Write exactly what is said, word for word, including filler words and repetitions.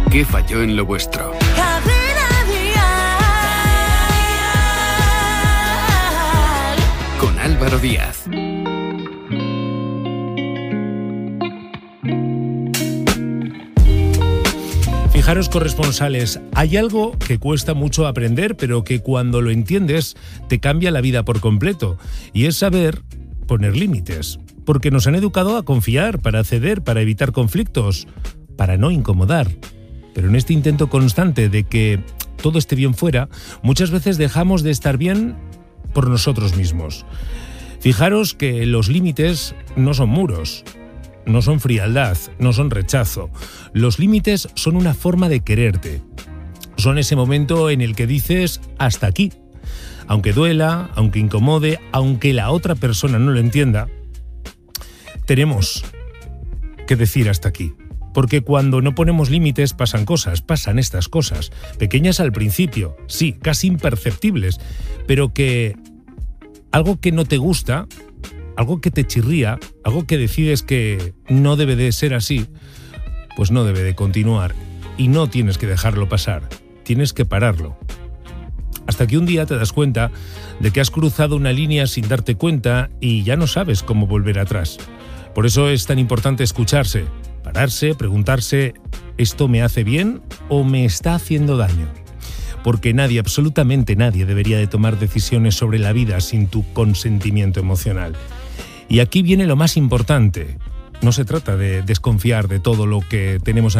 ¿Qué falló en lo vuestro? Con Álvaro Díaz. Fijaros, corresponsales, hay algo que cuesta mucho aprender, pero que cuando lo entiendes te cambia la vida por completo, y es saber poner límites, porque nos han educado a confiar, para ceder, para evitar conflictos, para no incomodar. Pero en este intento constante de que todo esté bien fuera, muchas veces dejamos de estar bien por nosotros mismos. Fijaros que los límites no son muros, no son frialdad, no son rechazo. Los límites son una forma de quererte. Son ese momento en el que dices hasta aquí. Aunque duela, aunque incomode, aunque la otra persona no lo entienda, tenemos que decir hasta aquí. Porque cuando no ponemos límites pasan cosas, pasan estas cosas. Pequeñas al principio, sí, casi imperceptibles, pero que algo que no te gusta, algo que te chirría, algo que decides que no debe de ser así, pues no debe de continuar. Y no tienes que dejarlo pasar, tienes que pararlo. Hasta que un día te das cuenta de que has cruzado una línea sin darte cuenta y ya no sabes cómo volver atrás. Por eso es tan importante escucharse, pararse, preguntarse, ¿esto me hace bien o me está haciendo daño? Porque nadie, absolutamente nadie, debería de tomar decisiones sobre la vida sin tu consentimiento emocional. Y aquí viene lo más importante. No se trata de desconfiar de todo lo que tenemos a